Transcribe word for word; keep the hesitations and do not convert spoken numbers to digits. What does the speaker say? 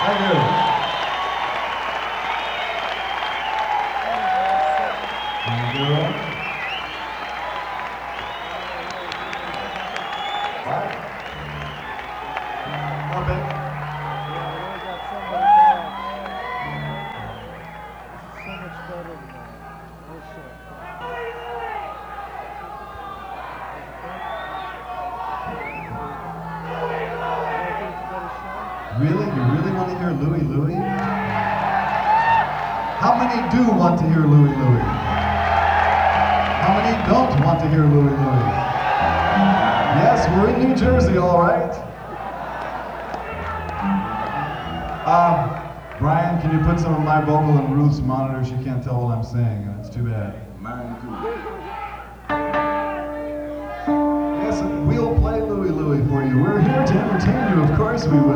Thank you. Thank you. What? More bit. Really? You really want to hear Louie Louie? How many do want to hear Louie Louie? How many don't want to hear Louie Louie? Yes, we're in New Jersey, all right. Um, Brian, can you put some of my vocal in Ruth's monitor? She can't tell what I'm saying, and it's too bad. Mine too. Yes, we'll play Louie Louie for you. We're here to entertain you, of course we will.